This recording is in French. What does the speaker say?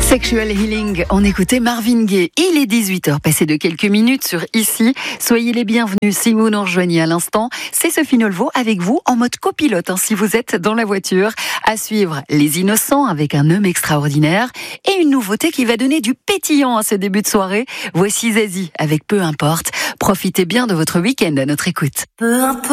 Sexual Healing, on écoutait Marvin Gaye. Il est 18h, passé de quelques minutes sur Ici. Soyez les bienvenus si vous nous rejoignez à l'instant. C'est Sophie Nolvo avec vous en mode copilote, si vous êtes dans la voiture. À suivre Les Innocents avec un homme extraordinaire et une nouveauté qui va donner du pétillant à ce début de soirée. Voici Zazie avec Peu importe. Profitez bien de votre week-end à notre écoute. Peu importe.